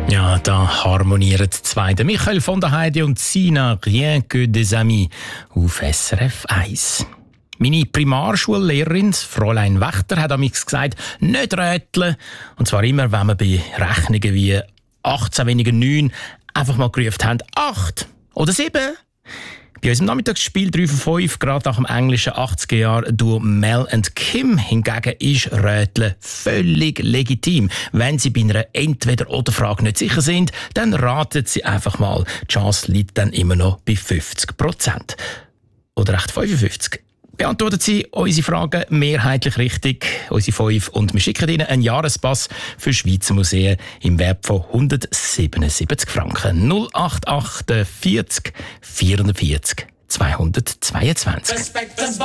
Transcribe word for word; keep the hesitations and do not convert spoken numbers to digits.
Ja, da harmonieren zwei. Der Michael von der Heide und Sina, Rien que des amis, auf S R F eins. Meine Primarschullehrerin, Fräulein Wächter, hat amigs gesagt, nicht rätseln. Und zwar immer, wenn wir bei Rechnungen wie achtzehn weniger neun einfach mal gerufen haben, acht oder sieben. Bei unserem Nachmittagsspiel drei von fünf, gerade nach dem englischen achtziger-Jahr-Duo Mel und Kim hingegen, ist Rätseln völlig legitim. Wenn Sie bei einer Entweder-oder-Frage nicht sicher sind, dann raten Sie einfach mal. Die Chance liegt dann immer noch bei fünfzig Prozent. Oder echt fünfundfünfzig. Beantworten Sie unsere Fragen mehrheitlich richtig, unsere fünf, und wir schicken Ihnen einen Jahrespass für Schweizer Museen im Wert von hundertsiebenundsiebzig Franken. null acht acht vierzig vierundvierzig zweihundertzweiundzwanzig.